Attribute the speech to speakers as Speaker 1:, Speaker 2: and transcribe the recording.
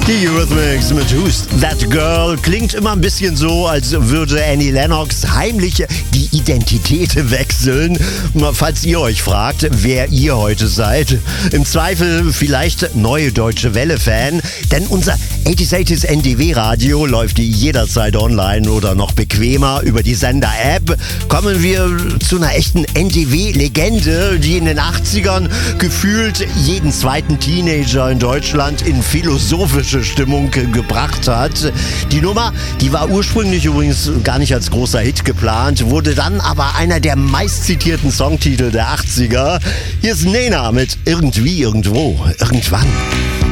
Speaker 1: Die Eurythmics mit Who's That Girl klingt immer ein bisschen so, als würde Annie Lennox heimlich die Identität wechseln. Falls ihr euch fragt, wer ihr heute seid. Im Zweifel vielleicht neue Deutsche Welle-Fan, denn unser 80s NDW-Radio läuft jederzeit online oder noch bequemer über die Sender-App. Kommen wir zu einer echten NDW-Legende, die in den 80ern gefühlt jeden zweiten Teenager in Deutschland in philosophische Stimmung gebracht hat. Die Nummer, die war ursprünglich übrigens gar nicht als großer Hit geplant, wurde dann aber einer der meistzitierten Songtitel der 80er. Hier ist Nena mit Irgendwie, Irgendwo, Irgendwann.